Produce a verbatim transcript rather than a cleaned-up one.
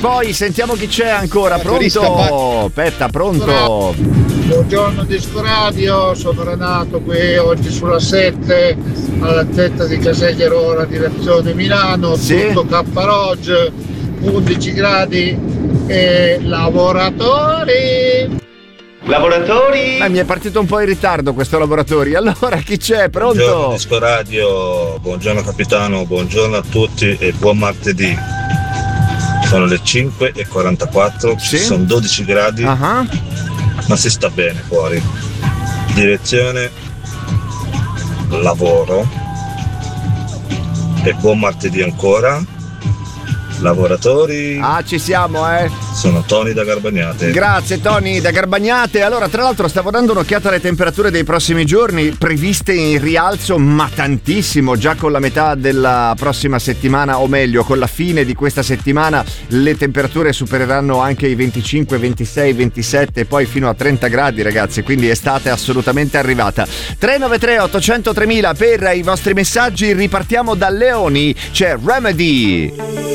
poi sentiamo chi c'è ancora. La Pronto? turista Aspetta, pronto? Buongiorno Disco Radio, sono Renato qui oggi sulla sette all'altezza di Caseglierola, direzione Milano, Sì. tutto K Lodge, undici gradi e lavoratori. Lavoratori! Eh, mi è partito un po' in ritardo questo lavoratori. Allora chi c'è? Pronto? Buongiorno Disco Radio, buongiorno capitano, buongiorno a tutti e buon martedì. Sono le cinque e quarantaquattro, Sì? ci sono dodici gradi, Ah, ma si sta bene fuori. Direzione lavoro e buon martedì ancora. Lavoratori, ah, ci siamo, eh. sono Tony da Garbagnate. Grazie Tony da Garbagnate. Allora, tra l'altro stavo dando un'occhiata alle temperature dei prossimi giorni, previste in rialzo ma tantissimo, già con la metà della prossima settimana, o meglio con la fine di questa settimana le temperature supereranno anche i venticinque, ventisei, ventisette e poi fino a trenta gradi, ragazzi, quindi estate assolutamente arrivata. tre nove tre otto zero zero tremila per i vostri messaggi. Ripartiamo da Leoni, c'è Remedy.